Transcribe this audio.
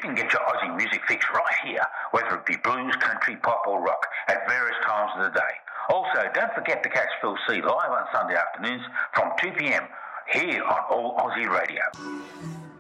can get your Aussie music fix right here, whether it be blues, country, pop or rock, at various times of the day. Also, don't forget to catch Phil C live on Sunday afternoons from 2 p.m. here on All Aussie Radio.